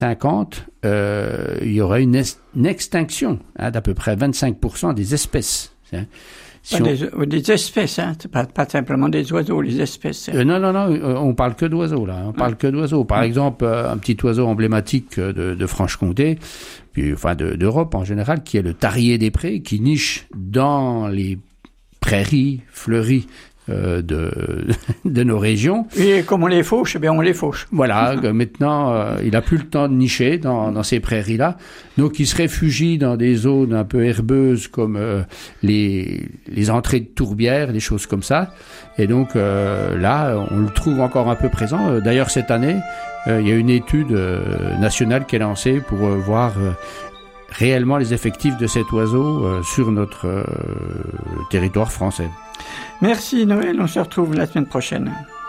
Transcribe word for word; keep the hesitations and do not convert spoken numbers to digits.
cinquante, euh, il y aurait une, est- une extinction hein, d'à peu près vingt-cinq pour cent des espèces. Hein. Si Pas on... des, des espèces, hein, c'est pas, pas simplement des oiseaux, les espèces. Hein. Euh, non, non, non, euh, on parle que d'oiseaux là. On parle ouais. que d'oiseaux. Par ouais. exemple, euh, un petit oiseau emblématique de, de Franche-Comté, puis enfin de, d'Europe en général, qui est le tarier des prés, qui niche dans les prairies fleuries euh, de de nos régions. Et comme on les fauche, eh bien on les fauche. Voilà. Maintenant, euh, il a plus le temps de nicher dans dans ces prairies là, donc il se réfugie dans des zones un peu herbeuses comme euh, les les entrées de tourbières, des choses comme ça. Et donc euh, là, on le trouve encore un peu présent. D'ailleurs, cette année, euh, il y a une étude euh, nationale qui est lancée pour euh, voir euh, réellement les effectifs de cet oiseau euh, sur notre euh, territoire français. Merci Noël, on se retrouve la semaine prochaine.